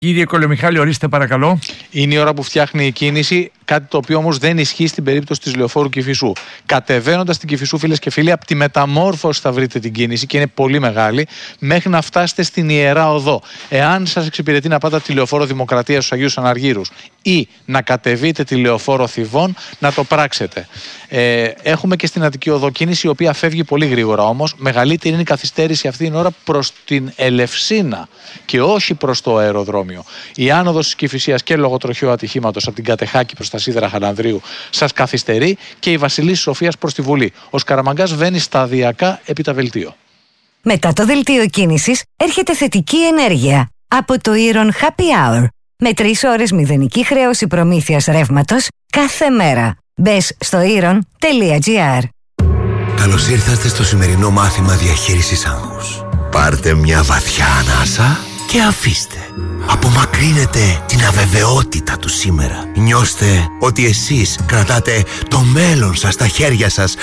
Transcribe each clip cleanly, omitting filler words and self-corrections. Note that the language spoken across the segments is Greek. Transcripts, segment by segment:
Κύριε Κολομιχάλη, ορίστε παρακαλώ. Είναι η ώρα που φτιάχνει η κίνηση, κάτι το οποίο όμως δεν ισχύει στην περίπτωση της λεωφόρου Κηφισού. Κατεβαίνοντας την Κηφισού, φίλες και φίλοι, από τη Μεταμόρφωση θα βρείτε την κίνηση και είναι πολύ μεγάλη, μέχρι να φτάσετε στην Ιερά Οδό. Εάν σας εξυπηρετεί να πάτε από τη λεωφόρο Δημοκρατίας στους Αγίους Αναργύρους ή να κατεβείτε τη λεωφόρο Θηβών, να το πράξετε. Έχουμε και στην Αττική Οδό κίνηση, η οποία φεύγει πολύ γρήγορα όμως. Μεγαλύτερη είναι η καθυστέρηση αυτή την ώρα προς την Ελευσίνα και όχι προς το αεροδρόμιο. Η άνοδος της Κηφισίας και λόγω τροχαίου ατυχήματος από την Κατεχάκη προς τα Σίδερα Χαλανδρίου σας καθυστερεί και η Βασιλής Σοφίας προς τη Βουλή. Ο Σκαραμαγκάς βαίνει σταδιακά επί τα βελτίο. Μετά το δελτίο κίνησης έρχεται θετική ενέργεια από το Iron Happy Hour με 3 ώρες μηδενική χρέωση προμήθειας ρεύματος κάθε μέρα. Μπες στο iron.gr. Καλώς ήρθατε στο σημερινό μάθημα διαχείρισης άγχους. Πάρτε μια βαθιά ανάσα και αφήστε. Απομακρύνετε την αβεβαιότητα του σήμερα. Νιώστε ότι εσείς κρατάτε το μέλλον σας στα χέρια σας.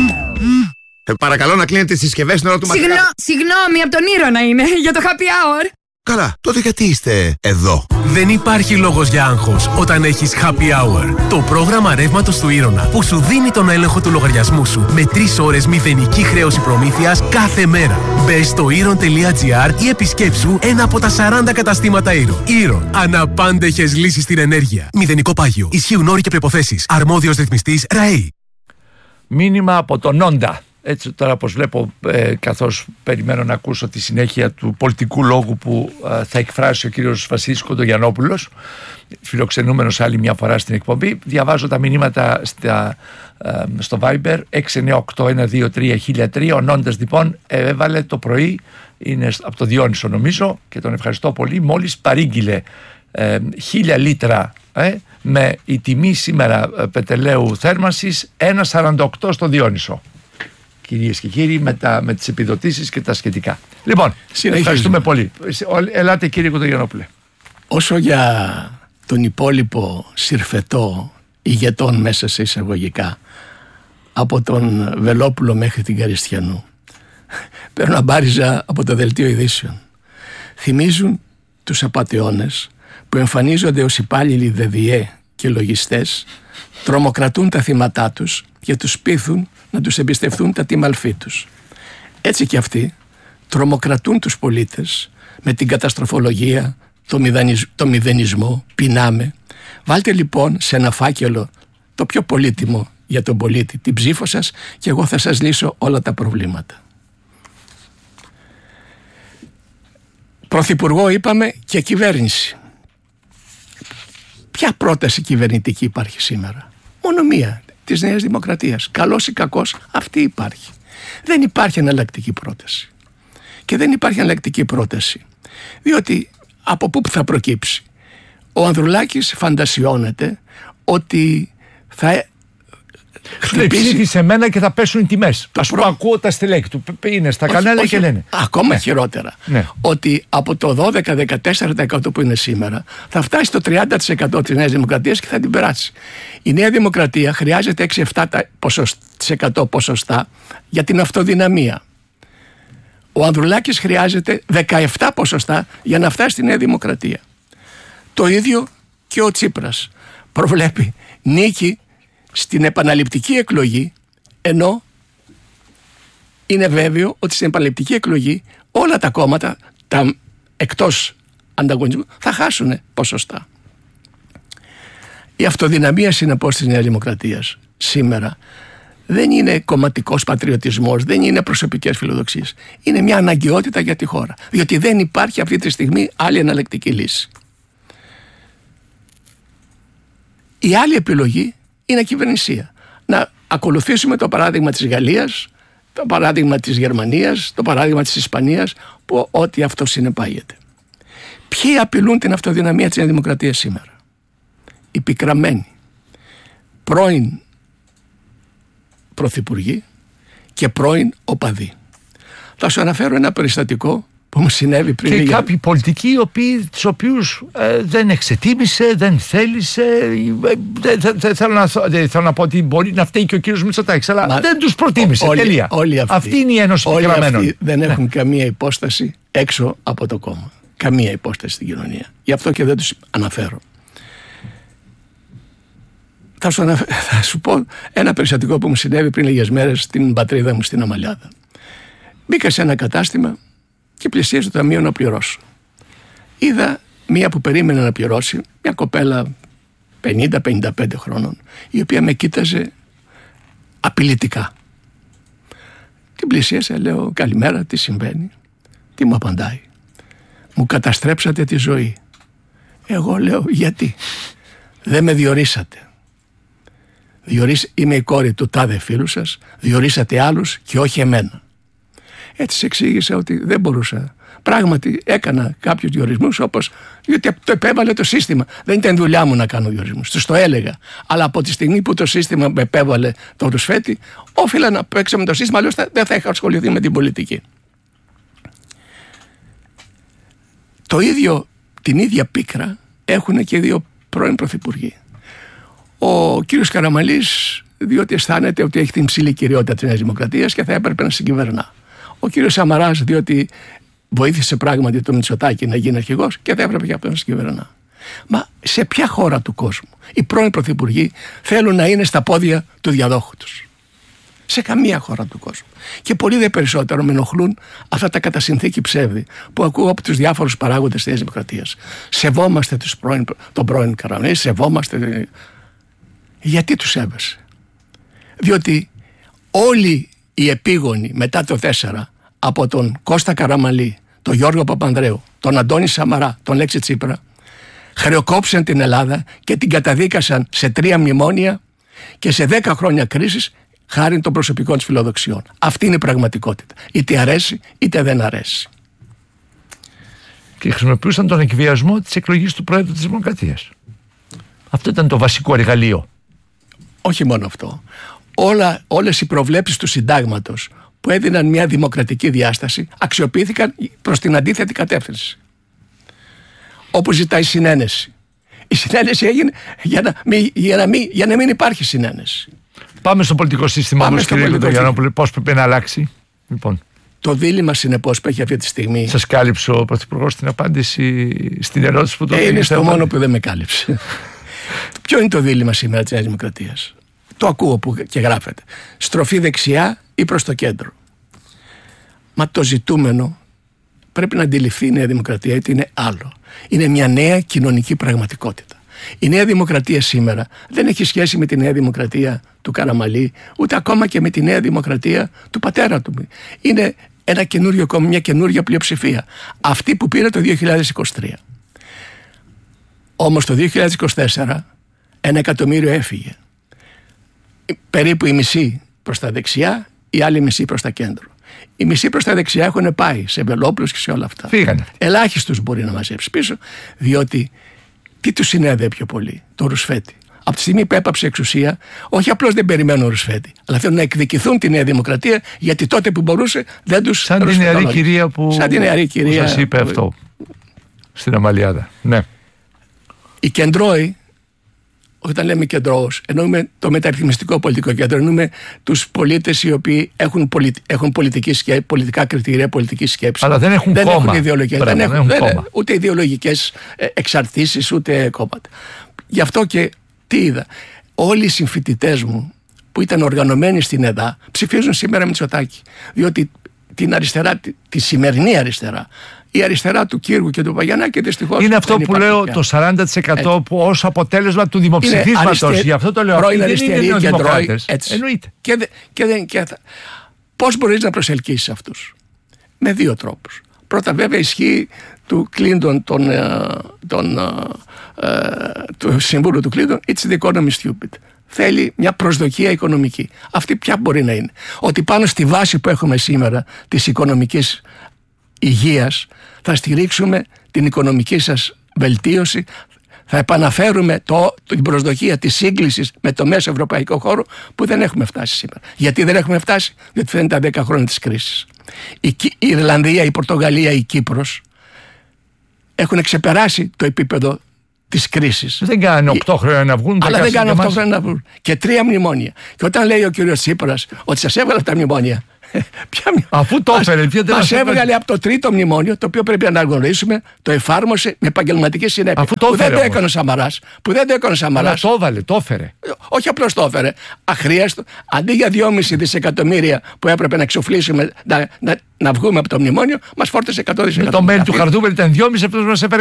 Παρακαλώ να κλείνετε τις συσκευές στην ώρα του μαθήματος. Συγγνώμη, από τον Ήρωνα είναι, για το happy hour. Καλά, τότε γιατί είστε εδώ? Δεν υπάρχει λόγος για άγχος όταν έχεις Happy Hour. Το πρόγραμμα ρεύματος του Ήρωνα που σου δίνει τον έλεγχο του λογαριασμού σου με 3 ώρες μηδενική χρέωση προμήθειας κάθε μέρα. Μπες στο iron.gr ή επισκέψου ένα από τα 40 καταστήματα Iron. Iron. Αναπάντεχες λύσεις στην ενέργεια. Μηδενικό πάγιο. Ισχύουν όροι και προϋποθέσεις. Αρμόδιος ρυθμιστής ΡΑΕΗ. Μήνυμα από τον Όντα. Έτσι τώρα, όπως βλέπω, καθώς περιμένω να ακούσω τη συνέχεια του πολιτικού λόγου που θα εκφράσει ο κύριος Βασίλης Κοντογιαννόπουλος, φιλοξενούμενος άλλη μια φορά στην εκπομπή, διαβάζω τα μηνύματα στο Viber 698-123-1003. Ο Νόντας λοιπόν έβαλε το πρωί, είναι από το Διόνυσο νομίζω και τον ευχαριστώ πολύ, μόλις παρήγγειλε 1000 λίτρα με η τιμή σήμερα πετρελαίου θέρμανσης 1,48 στο Διόνυσο. Κυρίες και κύριοι, με τις επιδοτήσεις και τα σχετικά. Λοιπόν, ευχαριστούμε πολύ. Ελάτε κύριε Κοντογιαννόπουλε. Όσο για τον υπόλοιπο συρφετό ηγετών μέσα σε εισαγωγικά, από τον Βελόπουλο μέχρι την Καριστιανού, παίρνω αμπάριζα από το δελτίο ειδήσεων. Θυμίζουν τους απατεώνες που εμφανίζονται ως υπάλληλοι ΔΔΕ και λογιστές, τρομοκρατούν τα θύματά τους και τους πείθουν να τους εμπιστευτούν τα τιμαλφή τους. Έτσι και αυτοί τρομοκρατούν τους πολίτες με την καταστροφολογία, το μηδενισμό, πεινάμε. Βάλτε λοιπόν σε ένα φάκελο το πιο πολύτιμο για τον πολίτη, την ψήφο σας, και εγώ θα σας λύσω όλα τα προβλήματα. Πρωθυπουργό είπαμε και κυβέρνηση. Ποια πρόταση κυβερνητική υπάρχει σήμερα? Μόνο μία, της Νέας Δημοκρατίας. Καλός ή κακός, αυτή υπάρχει. Δεν υπάρχει εναλλακτική πρόταση. Και δεν υπάρχει εναλλακτική πρόταση διότι από πού θα προκύψει? Ο Ανδρουλάκης φαντασιώνεται ότι θα χτυπήσει σε μένα και θα πέσουν οι τιμές. Ακούω τα στελέχη του, είναι στα κανάλια και λένε. Ακόμα χειρότερα. Ναι. Ότι από το 12-14% που είναι σήμερα θα φτάσει στο 30% της Νέας Δημοκρατίας και θα την περάσει. Η Νέα Δημοκρατία χρειάζεται 6-7% ποσοστά για την αυτοδυναμία. Ο Ανδρουλάκης χρειάζεται 17 ποσοστά για να φτάσει στη Νέα Δημοκρατία. Το ίδιο και ο Τσίπρας προβλέπει νίκη στην επαναληπτική εκλογή, ενώ είναι βέβαιο ότι στην επαναληπτική εκλογή όλα τα κόμματα, τα εκτός ανταγωνισμού, θα χάσουν ποσοστά. Η αυτοδυναμία συνεπώς της Νέας Δημοκρατίας σήμερα δεν είναι κομματικός πατριωτισμός, δεν είναι προσωπικές φιλοδοξίες. Είναι μια αναγκαιότητα για τη χώρα, διότι δεν υπάρχει αυτή τη στιγμή άλλη εναλλακτική λύση. Η άλλη επιλογή είναι κυβερνησία. Να ακολουθήσουμε το παράδειγμα της Γαλλίας, το παράδειγμα της Γερμανίας, το παράδειγμα της Ισπανίας, που ό,τι αυτό συνεπάγεται. Ποιοι απειλούν την αυτοδυναμία της Νέας Δημοκρατίας σήμερα? Οι πικραμένοι πρώην πρωθυπουργοί και πρώην οπαδοί. Θα σου αναφέρω ένα περιστατικό που μου συνέβη πριν. Και κάποιοι πολιτικοί τους οποίους δεν εξετίμησε, δεν θέλησε. Δεν θέλω να πω ότι μπορεί να φταίει και ο κύριος Μητσοτάκης, αλλά δεν τους προτίμησε. Τελεία. Όλοι αυτή είναι η ένωση πικραμένων. Αυτοί δεν έχουν καμία υπόσταση έξω από το κόμμα. καμία υπόσταση στην κοινωνία. Γι' αυτό και δεν τους αναφέρω. Θα σου πω ένα περιστατικό που μου συνέβη πριν λίγες μέρες στην πατρίδα μου, στην Αμαλιάδα. Μπήκα σε ένα κατάστημα και πλησίαζε το ταμείο να πληρώσω. Είδα μία που περίμενε να πληρώσει, μια κοπέλα 50-55 χρόνων, η οποία με κοίταζε απειλητικά. Την πλησίασα, λέω καλημέρα, τι συμβαίνει? Τι μου απαντάει? Μου καταστρέψατε τη ζωή. Εγώ λέω γιατί? Δεν με διορίσατε. Είμαι η κόρη του τάδε φίλου σας, διορίσατε άλλους και όχι εμένα. Έτσι εξήγησα ότι δεν μπορούσα. Πράγματι έκανα κάποιους διορισμούς, όπως γιατί το επέβαλε το σύστημα. Δεν ήταν δουλειά μου να κάνω διορισμούς. Τους το έλεγα. Αλλά από τη στιγμή που το σύστημα με επέβαλε το ρουσφέτη, όφιλα να παίξω με το σύστημα, αλλιώς δεν θα είχα ασχοληθεί με την πολιτική. Την ίδια πίκρα έχουν και οι δύο πρώην πρωθυπουργοί. Ο κύριος Καραμανλής, διότι αισθάνεται ότι έχει την ψηλή κυριότητα της Νέας Δημοκρατίας και θα έπρεπε να συγκυβερνά. Ο κύριος Σαμαράς, διότι βοήθησε πράγματι το Μητσοτάκη να γίνει αρχηγός και θα έπρεπε και αυτό να συγκυβερνά. Μα σε ποια χώρα του κόσμου οι πρώην πρωθυπουργοί θέλουν να είναι στα πόδια του διαδόχου τους? Σε καμία χώρα του κόσμου. Και πολύ δε περισσότερο με ενοχλούν αυτά τα κατά συνθήκη ψεύδη που ακούω από τους διάφορους παράγοντες της Νέας Δημοκρατίας. Σεβόμαστε τον πρώην Καραμανλή, σεβόμαστε. Γιατί τους σέβεσαι? Διότι όλοι οι επίγονοι μετά το 4, από τον Κώστα Καραμανλή, τον Γιώργο Παπανδρέου, τον Αντώνη Σαμαρά, τον Λέξη Τσίπρα, χρεοκόψαν την Ελλάδα και την καταδίκασαν σε 3 μνημόνια και σε 10 χρόνια κρίσης χάρη των προσωπικών της φιλοδοξιών. Αυτή είναι η πραγματικότητα. Είτε αρέσει είτε δεν αρέσει. Και χρησιμοποιούσαν τον εκβιασμό της εκλογής του Πρόεδρου της Δημοκρατίας. Αυτό ήταν το βασικό εργαλείο. Όχι μόνο αυτό. Όλες οι προβλέψεις του συντάγματος που έδιναν μια δημοκρατική διάσταση αξιοποιήθηκαν προς την αντίθετη κατεύθυνση. Όπως ζητάει συνένεση. Η συνένεση έγινε για να μην υπάρχει συνένεση. Πάμε στο πολιτικό σύστημα όμως, κύριε Κοντογιαννόπουλε, πώς πρέπει να αλλάξει? Λοιπόν, το δίλημμα συνεπώς που έχει αυτή τη στιγμή. Σας κάλυψε ο Πρωθυπουργός την απάντηση στην ερώτηση που το είναι στο μόνο που δεν με κάλυψε. Ποιο είναι το δίλημμα σήμερα της Νέας Δημοκρατίας? Το ακούω που και γράφεται. Στροφή δεξιά ή προς το κέντρο. Μα το ζητούμενο πρέπει να αντιληφθεί η Νέα Δημοκρατία ότι είναι άλλο. Είναι μια νέα κοινωνική πραγματικότητα. Η Νέα Δημοκρατία σήμερα δεν έχει σχέση με τη Νέα Δημοκρατία του Καραμανλή, ούτε ακόμα και με τη Νέα Δημοκρατία του πατέρα του. Είναι ένα καινούριο κόμμα, μια καινούργια πλειοψηφία. Αυτή που πήρε το 2023. Όμως το 2024 1 εκατομμύριο έφυγε. Περίπου η μισή προς τα δεξιά, η άλλη μισή προς τα κέντρο. Οι μισοί προς τα δεξιά έχουν πάει σε Βελόπουλος και σε όλα αυτά. Φύγανε. Ελάχιστος μπορεί να μαζέψει πίσω, διότι τι του συνέδεε πιο πολύ? Το ρουσφέτη. Από τη στιγμή που έπαψε εξουσία, όχι απλώς δεν περιμένουν ρουσφέτη, αλλά θέλουν να εκδικηθούν τη Νέα Δημοκρατία, γιατί τότε που μπορούσε δεν τους σαν την νεαρή κυρία που σας είπε αυτό στην Αμαλιάδα. Ναι. Οι κεντρώοι, όταν λέμε κεντρώους, εννοούμε το μεταρρυθμιστικό πολιτικό κέντρο, εννοούμε τους πολίτες οι οποίοι έχουν πολιτικά κριτήρια, πολιτική σκέψη. Αλλά δεν έχουν κόμμα. Έχουν ιδεολογικές, δεν έχουν ούτε ιδεολογικές εξαρτήσεις, ούτε κόμματα. Γι' αυτό και τι είδα? Όλοι οι συμφοιτητές μου που ήταν οργανωμένοι στην ΕΔΑ ψηφίζουν σήμερα Μητσοτάκη. Διότι την αριστερά, τη σημερινή αριστερά, η αριστερά του Κύργου και του Βαγιανάκη δυστυχώς. Είναι αυτό που λέω πια. Το 40% που ως αποτέλεσμα του δημοψηφίσματος. Γι' αυτό το λέω. Πρώην αριστεροί κεντρώοι. Εννοείται. Πώς μπορείς να προσελκύσεις αυτούς? Με 2 τρόπους. Πρώτα, βέβαια, ισχύει του Κλίντον, του συμβούλου του Κλίντον, it's the economy stupid. Θέλει μια προσδοκία οικονομική. Αυτή ποια μπορεί να είναι? Ότι πάνω στη βάση που έχουμε σήμερα της οικονομικής υγείας θα στηρίξουμε την οικονομική σας βελτίωση, θα επαναφέρουμε την προσδοκία της σύγκλησης με το μέσο ευρωπαϊκό χώρο που δεν έχουμε φτάσει σήμερα. Γιατί δεν έχουμε φτάσει? Διότι φαίνεται τα 10 χρόνια της κρίσης. Η Ιρλανδία, η Πορτογαλία, η Κύπρος έχουν ξεπεράσει το επίπεδο της κρίσης. Δεν κάνανε 8 χρόνια να βγουν. Αλλά δεν κάνανε 8 χρόνια να βγουν. Και 3 μνημόνια. Και όταν λέει ο κύριος Τσίπρας ότι σας έβγαλα τα μνημόνια, Αφού το έφερε, μας έβγαλε από το τρίτο μνημόνιο, το οποίο πρέπει να αναγνωρίσουμε, το εφάρμοσε με επαγγελματική συνέπεια. Που δεν το έκανε ο Σαμαράς. Το έφερε. Όχι απλώς το έφερε. Αχρίαστο. Αντί για 2,5 δισεκατομμύρια που έπρεπε να εξοφλήσουμε, να βγούμε από το μνημόνιο, μας φόρτωσε 100 δισεκατομμύρια. Το μέλη του Χαρδούβελ ήταν 2,5, αυτός μας έφερε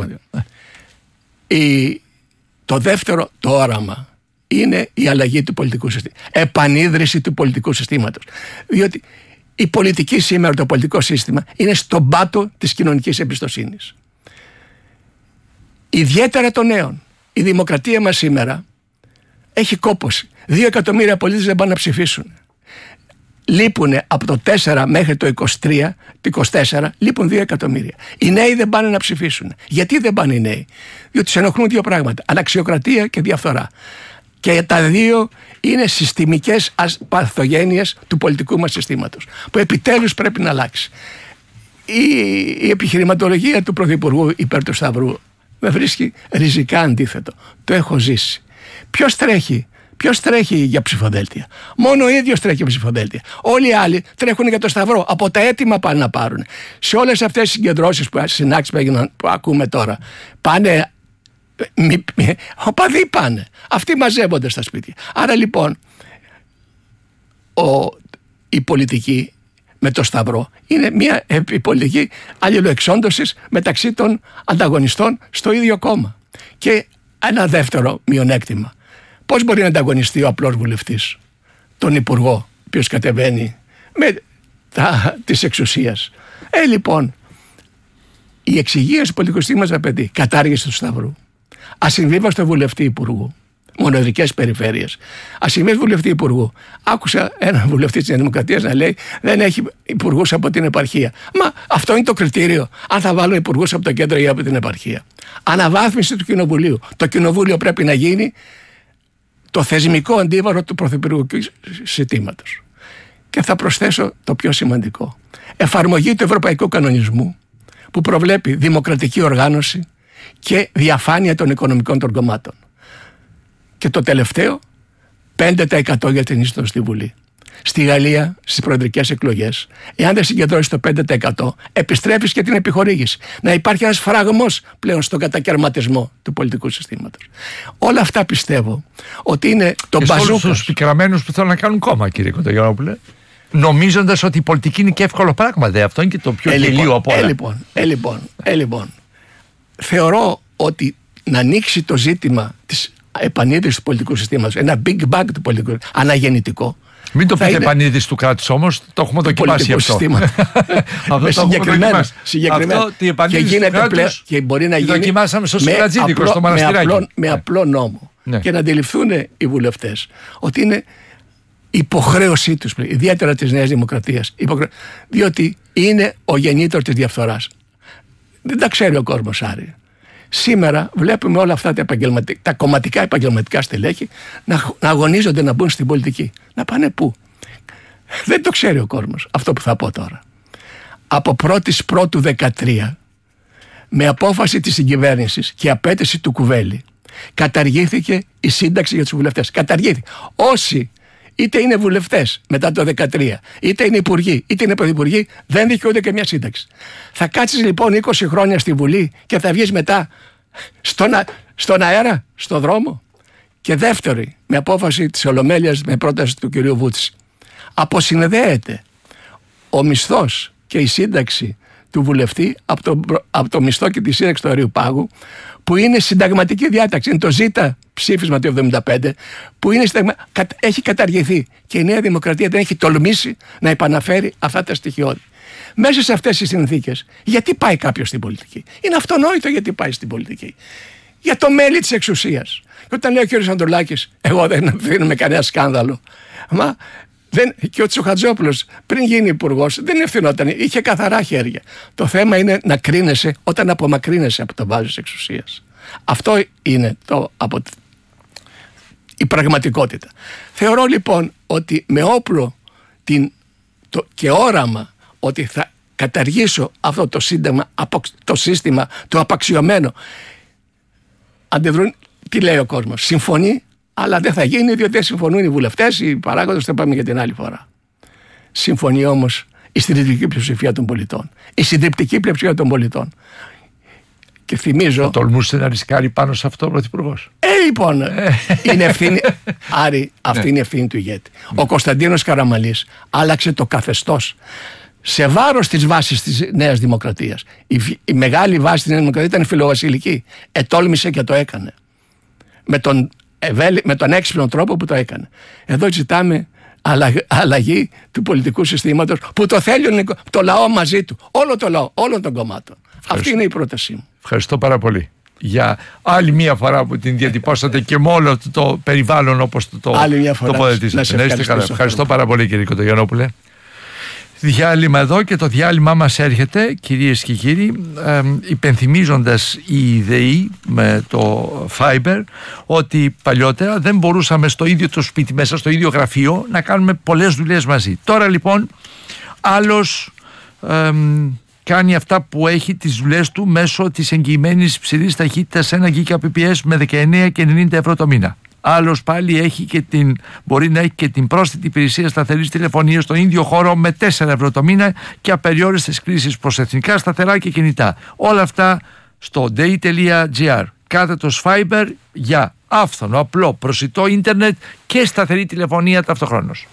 100. Το δεύτερο, το όραμα, είναι η αλλαγή του πολιτικού συστήματος. Επανίδρυση του πολιτικού συστήματος. Διότι η πολιτική σήμερα, το πολιτικό σύστημα, είναι στον πάτο της κοινωνικής εμπιστοσύνης. Ιδιαίτερα των νέων. Η δημοκρατία μας σήμερα έχει κόπωση. 2 εκατομμύρια πολίτες δεν πάνε να ψηφίσουν. Λείπουν από το 4 μέχρι το 23, το 24, λείπουν 2 εκατομμύρια. Οι νέοι δεν πάνε να ψηφίσουν. Γιατί δεν πάνε οι νέοι? Διότι τους ενοχλούν 2 πράγματα. Αναξιοκρατία και διαφθορά. Και τα 2 είναι συστημικές παθογένειες του πολιτικού μας συστήματος, που επιτέλους πρέπει να αλλάξει. Η επιχειρηματολογία του Πρωθυπουργού υπέρ του Σταυρού με βρίσκει ριζικά αντίθετο. Το έχω ζήσει. Ποιος τρέχει για ψηφοδέλτια? Μόνο ο ίδιος τρέχει για ψηφοδέλτια. Όλοι οι άλλοι τρέχουν για το Σταυρό. Από τα έτοιμα πάνε να πάρουν. Σε όλες αυτές τις συγκεντρώσεις, συνάξεις που ακούμε τώρα, πάνε. Οπαδοί πάνε. Αυτοί μαζεύονται στα σπίτια. Άρα λοιπόν η πολιτική με το Σταυρό είναι μια πολιτική αλληλοεξόντωσης μεταξύ των ανταγωνιστών στο ίδιο κόμμα. Και ένα δεύτερο μειονέκτημα. Πώς μπορεί να ανταγωνιστεί ο απλός βουλευτής τον υπουργό, ο οποίος κατεβαίνει με της εξουσίας? Λοιπόν, η εξυγίαση του πολιτικού συστήματος απαιτεί κατάργηση του Σταυρού, ασυμβίβαστο βουλευτή υπουργού, μονοδικές περιφέρειες, ασυμβίβαστο βουλευτή υπουργού. Άκουσα έναν βουλευτή της Δημοκρατίας να λέει δεν έχει υπουργούς από την επαρχία. Μα αυτό είναι το κριτήριο, αν θα βάλω υπουργούς από το κέντρο ή από την επαρχία? Αναβάθμιση του κοινοβουλίου. Το κοινοβούλιο πρέπει να γίνει το θεσμικό αντίβαρο του πρωθυπουργικού συστήματος. Και θα προσθέσω το πιο σημαντικό. Εφαρμογή του ευρωπαϊκού κανονισμού που προβλέπει δημοκρατική οργάνωση και διαφάνεια των οικονομικών των κομμάτων. Και το τελευταίο, 5% για την είσοδο στη Βουλή. Στη Γαλλία, στις προεδρικές εκλογές, εάν δεν συγκεντρώσεις το 5%, επιστρέφεις και την επιχορήγηση. Να υπάρχει ένας φραγμός πλέον στον κατακαιρματισμό του πολιτικού συστήματος. Όλα αυτά πιστεύω ότι είναι το μπαζούκα. Και στους πικραμένους που θέλουν να κάνουν κόμμα, κύριε Κοντογιαννόπουλε, νομίζοντας ότι η πολιτική είναι και εύκολο πράγμα. Αυτό είναι και το πιο γελίο από όλα. Λοιπόν, θεωρώ ότι να ανοίξει το ζήτημα της επανίδρυσης του πολιτικού συστήματος, ένα big bang του πολιτικού, αναγεννητικό. Μην το πείτε επανίδρυση του κράτους όμως, το έχουμε δοκιμάσει αυτό. Συγκεκριμένα. Και γίνεται πλέον και μπορεί να γίνει. Δοκιμάσαμε στο Σκλατζίδικο, στο Μοναστηράκι. Με απλό νόμο. Και να αντιληφθούν οι βουλευτές ότι είναι υποχρέωσή τους, ιδιαίτερα της Νέας Δημοκρατίας, διότι είναι ο γεννήτωρ της διαφθοράς. Δεν τα ξέρει ο κόσμος, Άρη. Σήμερα βλέπουμε όλα αυτά τα κομματικά επαγγελματικά στελέχη να αγωνίζονται να μπουν στην πολιτική. Να πάνε πού? Δεν το ξέρει ο κόσμος αυτό που θα πω τώρα. Από 1η Πρώτου 2013, με απόφαση της συγκυβέρνησης και απέτηση του Κουβέλη, καταργήθηκε η σύνταξη για τους βουλευτές. Καταργήθηκε. Όσοι είτε είναι βουλευτές μετά το 2013, είτε είναι υπουργοί, είτε είναι πρωθυπουργοί, δεν δικαιούνται και μια σύνταξη. Θα κάτσεις λοιπόν 20 χρόνια στη Βουλή και θα βγεις μετά στον αέρα, στον δρόμο? Και δεύτερη, με απόφαση της Ολομέλειας, με πρόταση του κυρίου Βούτση, αποσυνδέεται ο μισθός και η σύνταξη του βουλευτή από το μισθό και τη σύνταξη του αερίου πάγου, που είναι συνταγματική διάταξη. Είναι το ΖΙΤΑ ψήφισμα του 1975, που έχει καταργηθεί και η Νέα Δημοκρατία δεν έχει τολμήσει να επαναφέρει αυτά τα στοιχειώδη. Μέσα σε αυτές τις συνθήκες, γιατί πάει κάποιος στην πολιτική? Είναι αυτονόητο γιατί πάει στην πολιτική. Για το μέλη της εξουσίας. Και όταν λέει ο κ. Ανδρουλάκης, εγώ δεν ευθύνομαι κανένα σκάνδαλο. Μα και ο Τσοχατζόπουλος πριν γίνει υπουργός δεν ευθυνόταν, είχε καθαρά χέρια. Το θέμα είναι να κρίνεσαι όταν απομακρύνεσαι από το βάζος της εξουσίας. Αυτό είναι η πραγματικότητα. Θεωρώ λοιπόν ότι με όπλο και όραμα ότι θα καταργήσω αυτό το σύστημα το απαξιωμένο, αντιδρούν, τι λέει ο κόσμος? Συμφωνεί, αλλά δεν θα γίνει διότι δεν συμφωνούν οι βουλευτές, οι παράγοντες, θα πάμε για την άλλη φορά. συμφωνεί όμως η συντριπτική πλειοψηφία των πολιτών. Η συντριπτική πλειοψηφία των πολιτών. Και θυμίζω. Θα τολμούσε να ρισκάρει πάνω σε αυτό ο Πρωθυπουργός. Λοιπόν, είναι ευθύνη. Άρη, αυτή είναι ευθύνη του ηγέτη. Ο Κωνσταντίνος Καραμανλής άλλαξε το καθεστώς σε βάρος της βάσης της Νέας Δημοκρατίας. Η μεγάλη βάση της Νέας Δημοκρατίας ήταν η φιλοβασιλική. Ετόλμησε και το έκανε. Με τον έξυπνο τρόπο που το έκανε. Εδώ ζητάμε αλλαγή του πολιτικού συστήματος που το θέλει το λαό μαζί του. Όλο το λαό, όλων των κομμάτων. Αυτή είναι η πρότασή μου. Ευχαριστώ πάρα πολύ για άλλη μία φορά που την διατυπώσατε και με όλο το περιβάλλον όπως το τοποθετήσατε. Ευχαριστώ πάρα πολύ, κύριε Κοντογιαννόπουλε. Διάλειμμα εδώ, και το διάλειμμα μας έρχεται, κυρίες και κύριοι, υπενθυμίζοντας η ΔΕΗ με το Fiber ότι παλιότερα δεν μπορούσαμε στο ίδιο το σπίτι, μέσα στο ίδιο γραφείο, να κάνουμε πολλές δουλειές μαζί. Τώρα λοιπόν άλλος κάνει αυτά που έχει τις δουλειές του μέσω της εγγυημένης ψηλής ταχύτητας 1 Gbps με 19 και 90 ευρώ το μήνα. Άλλος πάλι έχει και μπορεί να έχει και την πρόσθετη υπηρεσία σταθερής τηλεφωνίας στον ίδιο χώρο με 4 ευρώ το μήνα και απεριόριστες κλήσεις προς εθνικά σταθερά και κινητά. Όλα αυτά στο day.gr. Κάθετος Fiber για άφθονο, απλό, προσιτό ίντερνετ και σταθερή τηλεφωνία ταυτοχρόνως.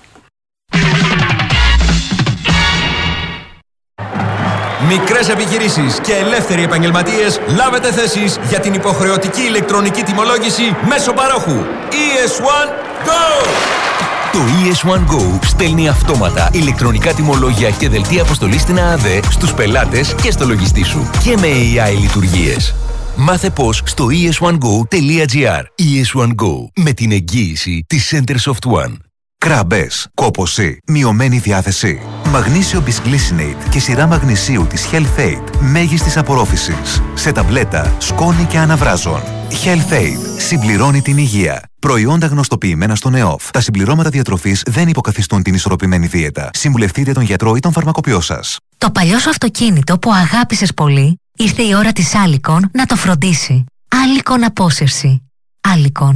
Μικρές επιχειρήσεις και ελεύθεροι επαγγελματίες, λάβετε θέσεις για την υποχρεωτική ηλεκτρονική τιμολόγηση μέσω παρόχου. ES1 Go! Το ES1 Go στέλνει αυτόματα ηλεκτρονικά τιμολόγια και δελτία αποστολής στην ΑΑΔΕ στους πελάτες και στο λογιστή σου και με AI λειτουργίες. Μάθε πώς στο es1go.gr. ES1 Go, με την εγγύηση της Centersoft One. Κράμπες, κόπωση, μειωμένη διάθεση. Μαγνήσιο Bisglycinate και σειρά μαγνησίου της Health Aid μέγιστης απορρόφησης. Σε ταμπλέτα, σκόνη και αναβράζων. Health Aid συμπληρώνει την υγεία. Προϊόντα γνωστοποιημένα στον ΕΟΦ. Τα συμπληρώματα διατροφής δεν υποκαθιστούν την ισορροπημένη δίαιτα. Συμβουλευτείτε τον γιατρό ή τον φαρμακοποιό σας. Το παλιό σου αυτοκίνητο που αγάπησες πολύ, ήρθε η ώρα της Alicon να το φροντίσει. Alicon απόσυρση. Alicon.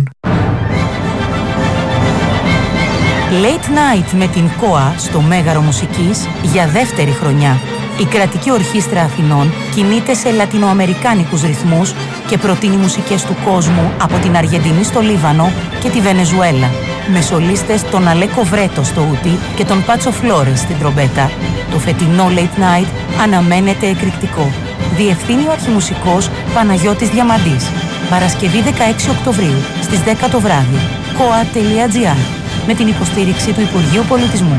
Late Night με την ΚΟΑ στο Μέγαρο Μουσικής για δεύτερη χρονιά. Η Κρατική Ορχήστρα Αθηνών κινείται σε λατινοαμερικάνικους ρυθμούς και προτείνει μουσικές του κόσμου από την Αργεντινή στο Λίβανο και τη Βενεζουέλα. Με σολίστες τον Αλέκο Βρέτο στο ούτι και τον Πάτσο Φλόρες στην τρομπέτα. Το φετινό Late Night αναμένεται εκρηκτικό. Διευθύνει ο αρχιμουσικός Παναγιώτης Διαμαντής. Παρασκευή 16 Οκτωβρίου στις 10 το βράδυ. koa.gr. με την υποστήριξη του Υπουργείου Πολιτισμού.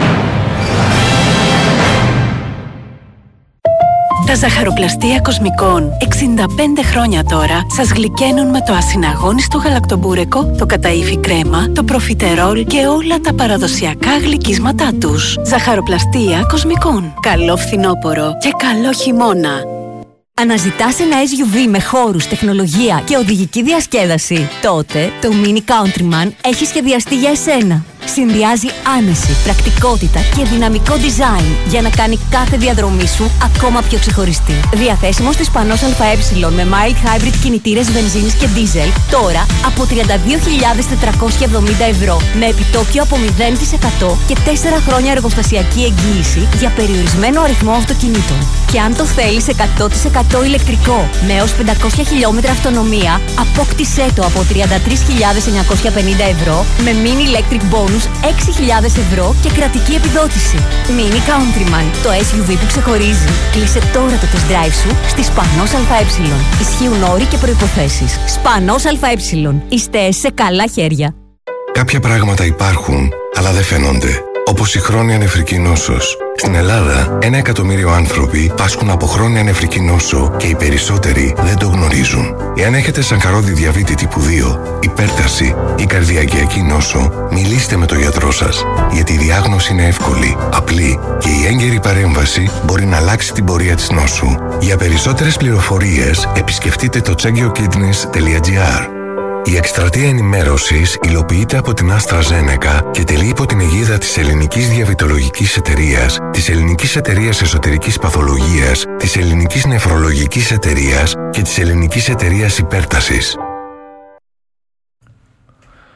Τα ζαχαροπλαστεία Κοσμικών 65 χρόνια τώρα σας γλυκαίνουν με το ασυναγώνιστο γαλακτομπούρεκο, το καταΐφι κρέμα, το προφιτερόλ και όλα τα παραδοσιακά γλυκίσματά τους. Ζαχαροπλαστεία Κοσμικών. Καλό φθινόπωρο και καλό χειμώνα. Αναζητάς ένα SUV με χώρους, τεχνολογία και οδηγική διασκέδαση? Τότε το Mini Countryman έχει σχεδιαστεί για εσένα. Συνδυάζει άνεση, πρακτικότητα και δυναμικό design για να κάνει κάθε διαδρομή σου ακόμα πιο ξεχωριστή. Διαθέσιμο στις Πανός ΑΕ με mild hybrid κινητήρες βενζίνης και diesel τώρα από 32.470 ευρώ με επιτόκιο από 0% και 4 χρόνια εργοστασιακή εγγύηση για περιορισμένο αριθμό αυτοκινήτων. Και αν το θέλεις 100% ηλεκτρικό με έως 500 χιλιόμετρα αυτονομία, απόκτησέ το από 33.950 ευρώ με mini electric bonus 6.000 ευρώ και κρατική επιδότηση. Mini Countryman, το SUV που ξεχωρίζει. Κλείσε τώρα το test drive σου στη Σπανός ΑΕ. Ισχύουν όροι και προϋποθέσεις. Σπανός ΑΕ. Είστε σε καλά χέρια. Κάποια πράγματα υπάρχουν, αλλά δεν φαίνονται. Όπως η χρόνια νεφρική νόσος. Στην Ελλάδα, 1 εκατομμύριο άνθρωποι πάσχουν από χρόνια νεφρική νόσο και οι περισσότεροι δεν το γνωρίζουν. Εάν έχετε σακαρώδη διαβήτη τύπου 2, υπέρταση ή καρδιακιακή νόσο, μιλήστε με τον γιατρό σας, γιατί η διάγνωση είναι εύκολη, απλή και η έγκαιρη παρέμβαση μπορεί να αλλάξει την πορεία της νόσου. Για περισσότερες πληροφορίες, επισκεφτείτε το checkyourkidneys.gr. Η εκστρατεία ενημέρωσης υλοποιείται από την AstraZeneca και τελεί υπό την αιγίδα της Ελληνικής Διαβητολογικής Εταιρείας, της Ελληνικής Εταιρείας Εσωτερικής Παθολογίας, της Ελληνικής Νεφρολογικής Εταιρείας και της Ελληνικής Εταιρείας Υπέρτασης.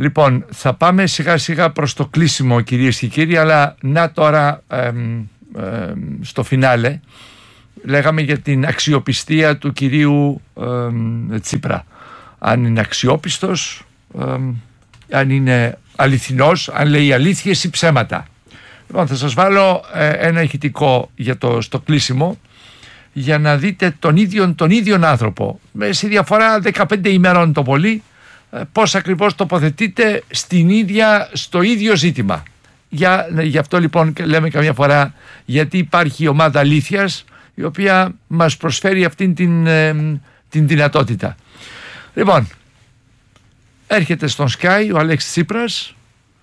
Λοιπόν, θα πάμε σιγά σιγά προς το κλείσιμο, κυρίες και κύριοι, αλλά να τώρα στο φινάλε λέγαμε για την αξιοπιστία του κυρίου Τσίπρα. Αν είναι αξιόπιστος, αν είναι αληθινός, αν λέει αλήθειες ή ψέματα. Λοιπόν, θα σας βάλω ένα ηχητικό στο κλείσιμο για να δείτε τον ίδιο άνθρωπο σε διαφορά 15 ημερών το πολύ, πώς ακριβώς τοποθετείται στο ίδιο ζήτημα. Γι' αυτό λοιπόν λέμε καμιά φορά γιατί υπάρχει η ομάδα αλήθειας, η οποία μας προσφέρει αυτήν την δυνατότητα. Λοιπόν, έρχεται στον Sky ο Αλέξης Τσίπρας,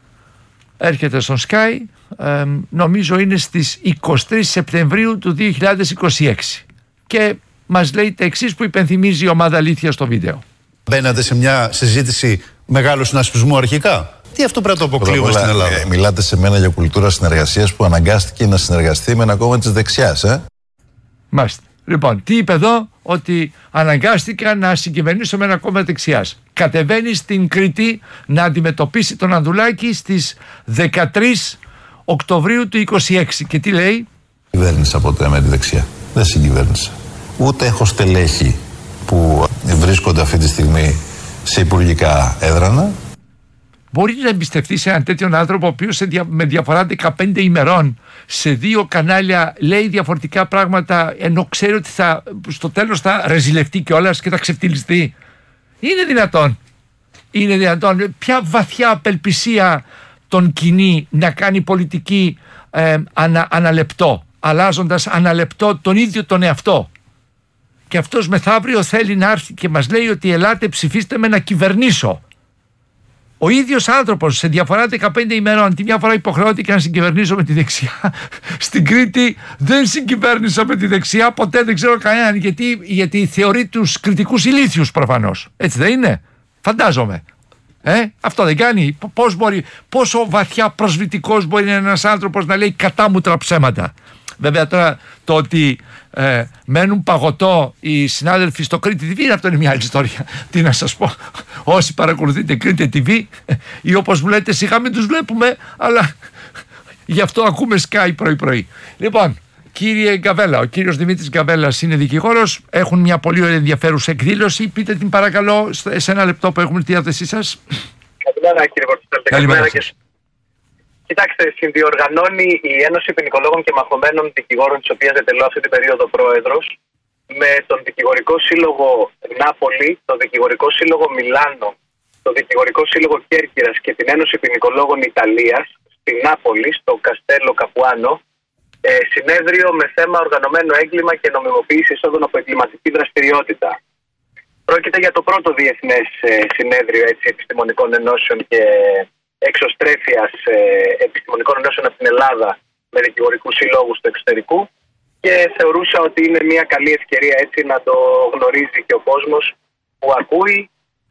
έρχεται στον Sky, νομίζω είναι στις 23 Σεπτεμβρίου του 2026 και μας λέει τα εξής που υπενθυμίζει η ομάδα αλήθεια στο βίντεο. Μπαίνατε σε μια συζήτηση μεγάλου συνασπισμού αρχικά. Τι αυτό πρέπει να το αποκλείουμε στην Ελλάδα? Μιλάτε σε μένα για κουλτούρα συνεργασίας που αναγκάστηκε να συνεργαστεί με ένα κόμμα της δεξιάς, Μάλιστα. Λοιπόν, τι είπε εδώ? Ότι αναγκάστηκα να συγκυβερνήσω με ένα κόμμα δεξιάς. Κατεβαίνει στην Κρήτη να αντιμετωπίσει τον Ανδρουλάκη στις 13 Οκτωβρίου του 26. Και τι λέει? Κυβέρνησα ποτέ με τη δεξιά. Δεν συγκυβέρνησα. Ούτε έχω στελέχη που βρίσκονται αυτή τη στιγμή σε υπουργικά έδρανα. Μπορεί να εμπιστευτεί σε έναν τέτοιον άνθρωπο ο οποίος με διαφορά 15 ημερών σε δύο κανάλια λέει διαφορετικά πράγματα, ενώ ξέρει ότι στο τέλος θα ρεζιλευτεί κιόλας και θα ξεφτυλιστεί? Είναι δυνατόν? Είναι δυνατόν? Ποια βαθιά απελπισία τον κινεί να κάνει πολιτική αναλεπτό, αλλάζοντας αναλεπτό τον ίδιο τον εαυτό? Και αυτός μεθαύριο θέλει να έρθει και μας λέει ότι ελάτε ψηφίστε με να κυβερνήσω. Ο ίδιος άνθρωπος σε διαφορά 15 ημερών, τη μια φορά υποχρεώθηκε να συγκυβερνήσω με τη δεξιά. Στην Κρήτη δεν συγκυβέρνησα με τη δεξιά, ποτέ, δεν ξέρω κανέναν. Γιατί θεωρεί τους κριτικούς ηλίθιους προφανώς. Έτσι δεν είναι? Φαντάζομαι. Αυτό δεν κάνει? Πόσο βαθιά προσβλητικός μπορεί να είναι ένας άνθρωπος να λέει κατάμουτρα ψέματα? Βέβαια τώρα το ότι μένουν παγωτό οι συνάδελφοι στο Κρήτη TV, αυτό είναι μια άλλη ιστορία. Τι να σας πω, όσοι παρακολουθείτε Κρήτη TV ή όπως μου λέτε σιγά μην τους βλέπουμε, αλλά γι' αυτό ακούμε Sky πρωί-πρωί. Λοιπόν, κύριε Γκαβέλα, ο κύριος Δημήτρης Γκαβέλας είναι δικηγόρος, έχουν μια πολύ ενδιαφέρουσα εκδήλωση. Πείτε την παρακαλώ σε ένα λεπτό που έχουμε τη διάθεσή σας. Καλημέρα κύριε Πορτιστέλ. Καλημέρα σας. Κοιτάξτε, συνδιοργανώνει η Ένωση Ποινικολόγων και Μαχωμένων Δικηγόρων, της οποίας ετελώ αυτή την περίοδο πρόεδρος, με τον Δικηγορικό Σύλλογο Νάπολη, τον Δικηγορικό Σύλλογο Μιλάνο, τον Δικηγορικό Σύλλογο Κέρκυρας και την Ένωση Ποινικολόγων Ιταλίας, στη Νάπολη, στο Καστέλο Καπουάνο, συνέδριο με θέμα οργανωμένο έγκλημα και νομιμοποίηση εισόδων από εγκληματική δραστηριότητα. Πρόκειται για το πρώτο διεθνές συνέδριο επιστημονικών ενώσεων και εξωστρέφειας επιστημονικών ενώσεων από την Ελλάδα με δικηγορικούς συλλόγους του εξωτερικού, και θεωρούσα ότι είναι μια καλή ευκαιρία έτσι να το γνωρίζει και ο κόσμος που ακούει,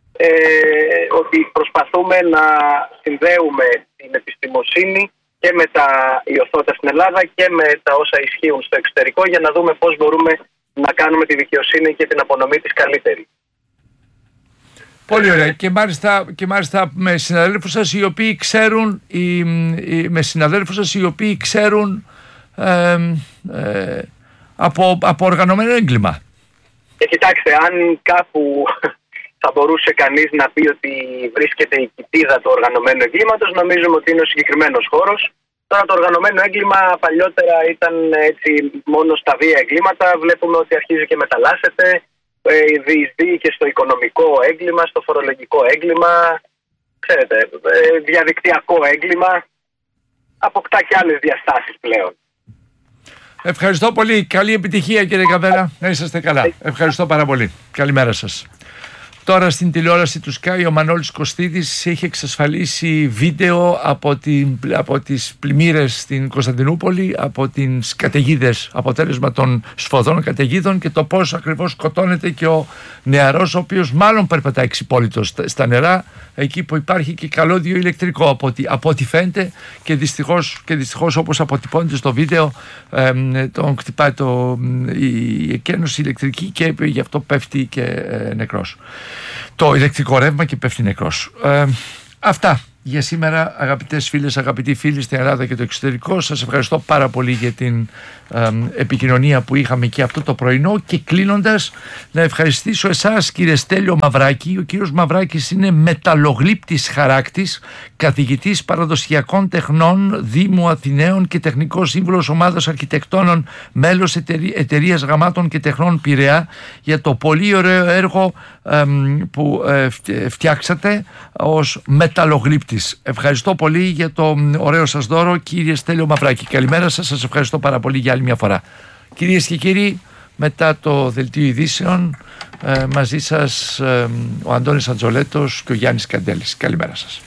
ότι προσπαθούμε να συνδέουμε την επιστημοσύνη και με τα ιωθώτα στην Ελλάδα και με τα όσα ισχύουν στο εξωτερικό, για να δούμε πώς μπορούμε να κάνουμε τη δικαιοσύνη και την απονομή της καλύτερη. Πολύ ωραία. Και μάλιστα με συναδέλφους σας οι οποίοι ξέρουν, από οργανωμένο έγκλημα. Κοιτάξτε, αν κάπου θα μπορούσε κανείς να πει ότι βρίσκεται η κοιτίδα του οργανωμένου εγκλήματος, νομίζουμε ότι είναι ο συγκεκριμένος χώρος. Τώρα το οργανωμένο έγκλημα παλιότερα ήταν έτσι μόνο στα βία εγκλήματα. Βλέπουμε ότι αρχίζει και μεταλλάσσεται. Διεισδύει και στο οικονομικό έγκλημα, στο φορολογικό έγκλημα, ξέρετε, διαδικτυακό έγκλημα, αποκτά και άλλες διαστάσεις πλέον. Ευχαριστώ πολύ. Καλή επιτυχία κύριε Καβέλα. Να είσαστε καλά. Ευχαριστώ πάρα πολύ. Καλημέρα σας. Τώρα στην τηλεόραση του Sky ο Μανώλης Κωστίδης έχει εξασφαλίσει βίντεο από τις πλημμύρες στην Κωνσταντινούπολη, από τις καταιγίδες, αποτέλεσμα των σφοδρών καταιγίδων, και το πώς ακριβώς σκοτώνεται και ο νεαρός, ο οποίος μάλλον περπατάει ξυπόλυτος στα νερά, εκεί που υπάρχει και καλώδιο ηλεκτρικό από ό,τι φαίνεται, και δυστυχώς όπως αποτυπώνεται στο βίντεο τον χτυπάει η εκένωση ηλεκτρική και γι' αυτό πέφτει και νεκρός. Το ηλεκτρικό ρεύμα και πέφτει νεκρός. Αυτά για σήμερα, αγαπητές φίλες, αγαπητοί φίλοι στην Ελλάδα και το εξωτερικό. Σας ευχαριστώ πάρα πολύ για την επικοινωνία που είχαμε και αυτό το πρωινό. Και κλείνοντας, να ευχαριστήσω εσάς, κύριε Στέλιο Μαυράκη. Ο κύριος Μαυράκης είναι μεταλλογλύπτης χαράκτης, καθηγητής παραδοσιακών τεχνών Δήμου Αθηναίων και τεχνικός σύμβουλος ομάδας αρχιτεκτόνων, μέλος εταιρείας Γαμάτων και Τεχνών Πειραιά, για το πολύ ωραίο έργο που φτιάξατε ως μεταλλογλύπτης. Ευχαριστώ πολύ για το ωραίο σας δώρο, κύριε Στέλιο Μαυράκη. Καλημέρα σας, σας ευχαριστώ πάρα πολύ για άλλη μια φορά. Κυρίες και κύριοι, μετά το Δελτίο Ειδήσεων, μαζί σας ο Αντώνης Αντζολέτος και ο Γιάννης Καντέλης. Καλημέρα σας.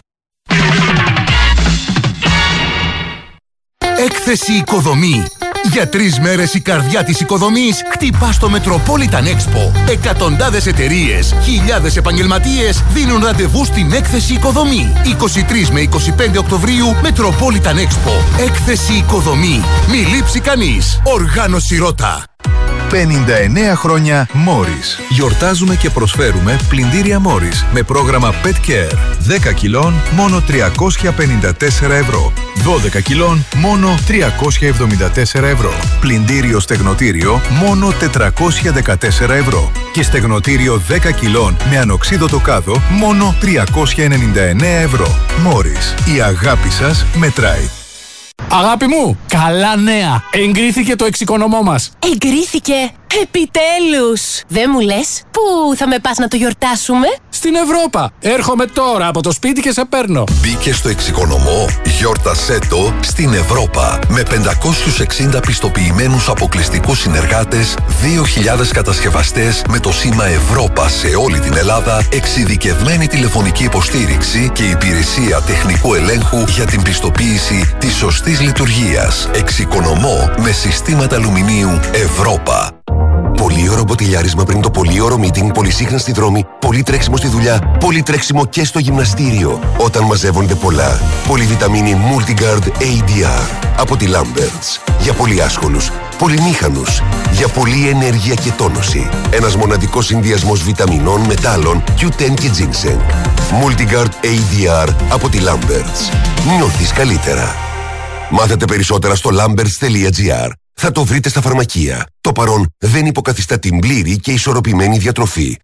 Έκθεση Οικοδομή. Για 3 μέρες η καρδιά της οικοδομής χτυπά στο Metropolitan Expo. Εκατοντάδες εταιρείες, χιλιάδες επαγγελματίες δίνουν ραντεβού στην Έκθεση Οικοδομή. 23 με 25 Οκτωβρίου, Metropolitan Expo. Έκθεση Οικοδομή. Μη λείψει κανείς. Οργάνωση Ρώτα. 59 χρόνια Morris. Γιορτάζουμε και προσφέρουμε πλυντήρια Morris με πρόγραμμα Pet Care. 10 κιλών μόνο 354 ευρώ. 12 κιλών μόνο 374 ευρώ. Πλυντήριο στεγνοτήριο μόνο 414 ευρώ. Και στεγνοτήριο 10 κιλών με ανοξίδωτο κάδο μόνο 399 ευρώ. Morris. Η αγάπη σας μετράει. Αγάπη μου, καλά νέα! Εγκρίθηκε το εξοικονομώ μας. Εγκρίθηκε! Επιτέλους! Δεν μου λες, πού θα με πας να το γιορτάσουμε? Στην Ευρώπα! Έρχομαι τώρα από το σπίτι και σε παίρνω. Μπήκε στο εξοικονομώ, γιόρτασέ το στην Ευρώπα. Με 560 πιστοποιημένους αποκλειστικούς συνεργάτες, 2.000 κατασκευαστές με το σήμα Ευρώπα σε όλη την Ελλάδα, εξειδικευμένη τηλεφωνική υποστήριξη και υπηρεσία τεχνικού ελέγχου για την πιστοποίηση της σωστής λειτουργίας. Εξοικονομώ με συστήματα αλουμινίου Ευρώπα. Πολύωρο μποτιλιάρισμα πριν το πολύωρο meeting, πολυσύχνα στη δρόμη, πολύ τρέξιμο στη δουλειά, πολύ τρέξιμο και στο γυμναστήριο. Όταν μαζεύονται πολλά, πολυβιταμίνη Multigard ADR από τη Lamberts. Για πολύ άσχολους, πολυμήχανους, για πολλή ενέργεια και τόνωση. Ένας μοναδικός συνδυασμός βιταμινών, μετάλλων, Q10 και ginseng. Multigard ADR από τη Lamberts. Νιώθεις καλύτερα. Μάθετε περισσότερα στο lamberts.gr. Θα το βρείτε στα φαρμακεία. Το παρόν δεν υποκαθιστά την πλήρη και ισορροπημένη διατροφή.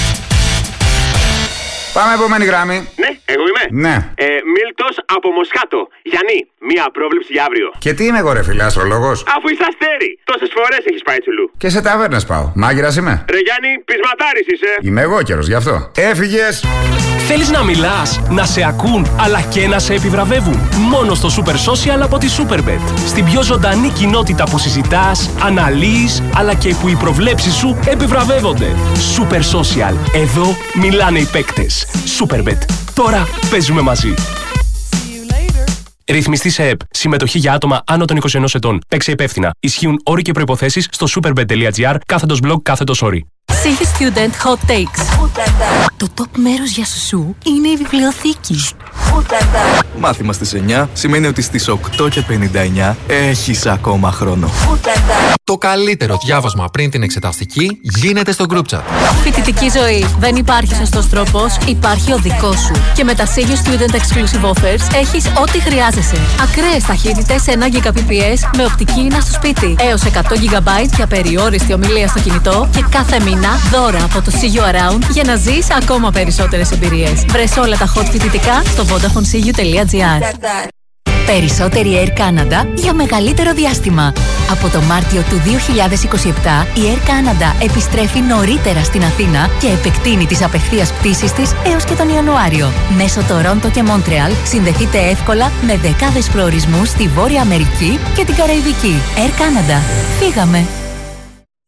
Πάμε επόμενη γράμμη. Ναι, εγώ είμαι. Ναι. Μίλτος από Μοσχάτο. Γιάννη, μία πρόβλεψη για αύριο. Και τι είμαι εγώ, ρε φίλε, αστρολόγος? Αφού είσαι αστέρι. Τόσες φορές έχεις πάει τσουλού. Και σε ταβέρνες πάω. Μάγειρας είμαι. Ρε Γιάννη, πεισματάρης είσαι. Είμαι εγώ καιρος γι' αυτό. Έφυγες. Θέλεις να μιλάς, να σε ακούν, αλλά και να σε επιβραβεύουν? Μόνο στο Super Social από τη Superbet. Στην πιο ζωντανή κοινότητα που συζητάς, αναλύεις, αλλά και που οι προβλέψεις σου επιβραβεύονται. Super Social. Εδώ μιλάνε οι παίκτες. Superbet. Τώρα παίζουμε μαζί. Ρυθμιστή σε ΕΠ. Συμμετοχή για άτομα άνω των 21 ετών. Παίξε υπεύθυνα. Ισχύουν όροι και προϋποθέσεις στο superbet.gr/blog/όροι. Sehi Student Hot Takes. Το top μέρος για σουσού είναι η βιβλιοθήκη. Μάθημα στις 9 σημαίνει ότι στις 8:59 έχεις ακόμα χρόνο. Το καλύτερο διάβασμα πριν την εξεταστική γίνεται στο group chat. Φοιτητική ζωή. Δεν υπάρχει σωστός τρόπος, υπάρχει ο δικός σου. Και με τα Sehi Student Exclusive Offers έχεις ό,τι χρειάζεσαι. Ακραίες ταχύτητες 1 Gbps με οπτική ίνα στο σπίτι. Έως 100 GB για περιόριστη ομιλία στο κινητό και κάθε μήνα δώρα από το See You Around για να ζεις ακόμα περισσότερες εμπειρίες. Βρες όλα τα hot φοιτητικά στο vodafonesiu.gr. Περισσότερη Air Canada για μεγαλύτερο διάστημα. Από το Μάρτιο του 2027 η Air Canada επιστρέφει νωρίτερα στην Αθήνα και επεκτείνει τις απευθείας πτήσεις της έως και τον Ιανουάριο. Μέσω Τορόντο και Μόντρεαλ συνδεθείτε εύκολα με δεκάδες προορισμούς στη Βόρεια Αμερική και την Καραϊβική. Air Canada. Φύγαμε!